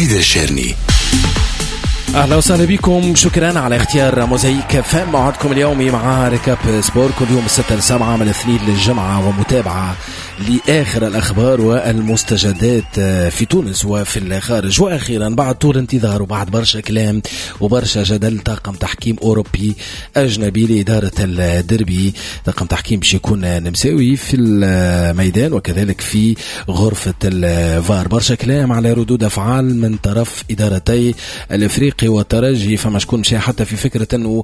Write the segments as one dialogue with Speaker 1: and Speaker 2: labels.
Speaker 1: حيدر الشرني.
Speaker 2: أهلا وسهلا بكم، شكرا على اختيار موزايك فام موعدكم اليومي مع ركاب سبور كل يوم 6-7 من الاثنين للجمعة، ومتابعة لآخر الأخبار والمستجدات في تونس وفي الخارج. وأخيرا بعد طول انتظار وبعد برشا كلام وبرشا جدل، طاقم تحكيم أوروبي أجنبي لإدارة الدربي، طاقم تحكيم باش يكون نمساوي في الميدان وكذلك في غرفة الفار. برشا كلام على ردود أفعال من طرف إدارتي الأفريقي والترجي، فما شكون مشي حتى في فكرة أنه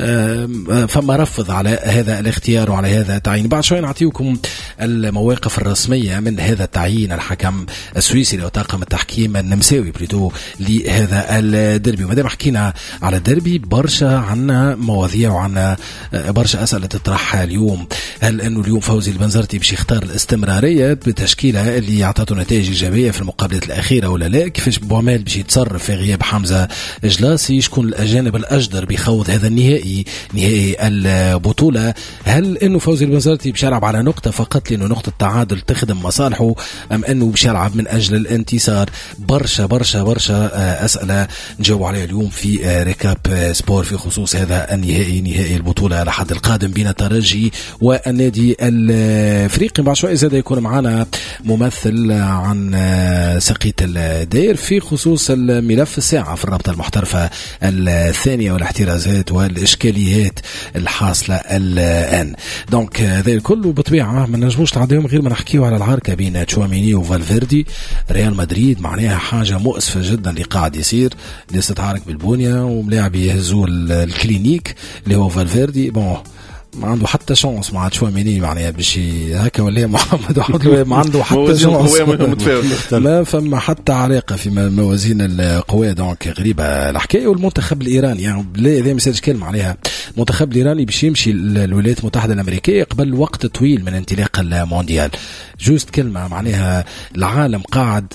Speaker 2: فما رفض على هذا الاختيار وعلى هذا التعيين. بعد شوي نعطيكم المواقف الرسمية من هذا التعيين الحكم السويسري وطاقم التحكيم النمساوي بريتو لهذا الدربي. ومادام حكينا على الدربي برشا عنا مواضيع وعنا برشا أسئلة تطرح اليوم. هل أنه اليوم فوزي البنزرتي باش يختار الاستمرارية بتشكيلة اللي عطته نتائج إيجابية في المقابلات الأخيرة ولا لا؟ كيفاش بوعمال باش يتصرف في غياب حمزة جلاسي؟ شكون الأجانب الأجدر بخوض هذا النهائي، نهائي البطولة؟ هل أنه فوزي البنزرتي باش يلعب على نقطة فقط لأنه نقطة تعادل تخدم مصالحه، أم أنه باش يلعب من أجل الانتصار؟ برشا برشا برشا أسئلة نجاوب عليها اليوم في ركاب سبور في خصوص هذا النهائي، نهائي البطولة الأحد القادم بين الترجي والنادي الأفريقي. بعد شوي زاد يكون معنا ممثل عن سقية الدير في خصوص الملف الساعة في الرابطة المحترفة الثانية والاحترازات والإشكاليات الحاصلة الآن. دونك هذا الكل بطبيعة ما نجموش تعديهم غير ما نحكيه على العركة بين تشواميني وفالفيردي. ريال مدريد معناها حاجة مؤسفة جدا اللي قاعد يصير، ناس تتعارك بالبنية وملاعب يهزوا الكلينيك اللي هو فالفيردي. ما عنده حتى شانس مع تشواميني معناها باش هكا ولا محمد وحده ما عنده حتى شانس، ما فما حتى علاقة في موازين القوى. دونك غريبة الحكاية. والمنتخب الإيراني يعني لا هذا مساج كلمة عليها، المنتخب الإيراني باش يمشي للولايات المتحدة الأمريكية قبل وقت طويل من انطلاق المونديال. جوست كلمة معناها العالم قاعد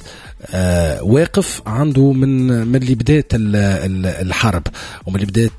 Speaker 2: واقف عنده من اللي بداية الحرب ومن اللي بداية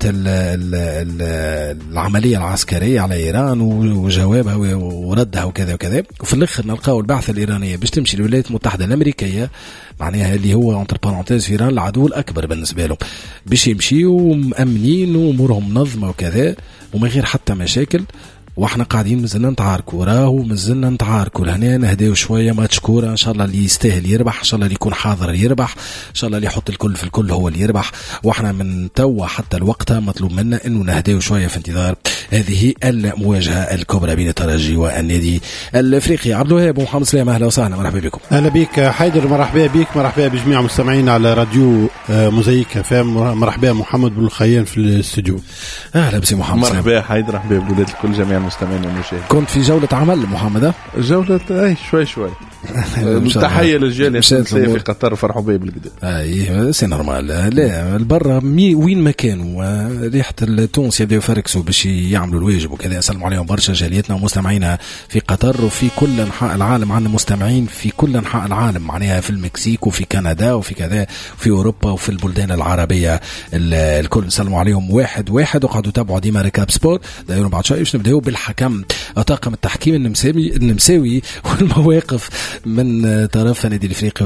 Speaker 2: العملية العسكرية على إيران وجوابها وردها وكذا وكذا، وفي الآخر نلقاو البعثة الإيرانية باش تمشي للولايات المتحدة الأمريكية معناها اللي هو انتر بارونتيز في إيران العدو الأكبر بالنسبة لهم، باش يمشيوا مأمنين وأمورهم منظمة وكذا وما غير حتى مشاكل. واحنا قاعدين مازلنا نتعاركوا، راهو مازلنا نتعاركوا لهنا. نهديو شويه ماتش كوره، ان شاء الله اللي يستاهل يربح، ان شاء الله اللي يكون حاضر يربح، ان شاء الله اللي يحط الكل في الكل هو اللي يربح. واحنا من توا حتى الوقت مطلوب منا انه نهديو شويه في انتظار هذه المواجهه الكبرى بين الترجي والنادي الافريقي. عبد الوهاب ومحمد سلام، اهلا وسهلا، مرحبا بكم.
Speaker 3: اهلا بك حيدر، مرحبا بك، مرحبا بجميع مستمعين على راديو موزايك فام، مرحبا محمد بن الخيان في الاستوديو.
Speaker 2: اهلا بسي محمد.
Speaker 4: مرحبا حيدر، مرحبا بولاد الكل جميع المستمعين والمشاهدين.
Speaker 2: كنت في جولة عمل محمد؟
Speaker 4: جولة شوي تحية للجالية في قطر وفرحوا بي بالقدام.
Speaker 2: اي سي نورمال. لا البرة وين ما كانوا ريحة التونس يبدأوا يفركسوا باش يعملوا الواجب وكذا. اسلم عليهم برشا جاليتنا ومستمعينا في قطر وفي كل انحاء العالم. عندنا مستمعين في كل انحاء العالم معناها في المكسيك وفي كندا وفي كذا في اوروبا وفي البلدان العربية الكل. نسلموا عليهم واحد وقعدوا تابعوا ديما ركاب سبور. دايروا بعد شوي باش نبداو بالحكم طاقم التحكيم النمساوي والمواقف من طرف النادي الافريقي